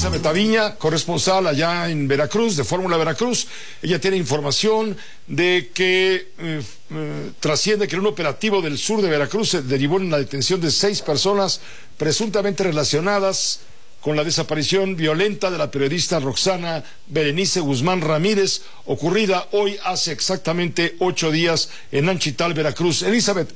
Elizabeth Aviña, corresponsal allá en Veracruz, de Fórmula Veracruz. Ella tiene información de que trasciende que en un operativo del sur de Veracruz se derivó en la detención de 6 personas presuntamente relacionadas con la desaparición violenta de la periodista Roxana Berenice Guzmán Ramírez, ocurrida hoy hace exactamente 8 días en Nanchital, Veracruz. Elizabeth,